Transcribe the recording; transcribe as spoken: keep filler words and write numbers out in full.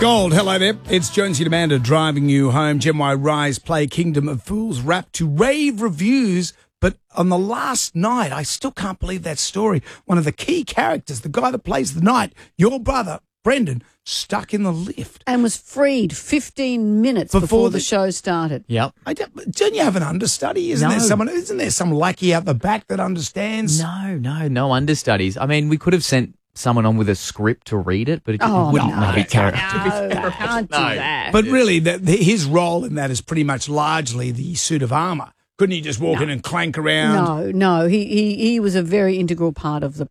Gold, hello there. It's Jonesy and Amanda driving you home. Gen Y Rise play Kingdom of Fools wrapped to rave reviews. But on the last night, I still can't believe that story. One of the key characters, the guy that plays the knight, your brother, Brendan, stuck in the lift. And was freed fifteen minutes before, before the, the show started. Yep. I don't, don't you have an understudy? Isn't No. there someone? Isn't there some lackey out the back that understands? No, no, no understudies. I mean, we could have sent someone on with a script to read it, but it, Oh, it wouldn't no. be character. No, can't do No. that. But really, the, the, his role in that is pretty much largely the suit of armour. Couldn't he just walk No. in and clank around? No, no, he, he, he was a very integral part of the